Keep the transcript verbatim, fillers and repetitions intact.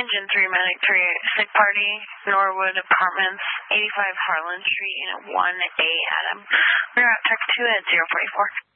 Engine three, Medic three, Sick Party, Norwood Apartments, eighty-five Harlan Street, Unit one A, Adam. We're at Tech two at zero forty-four.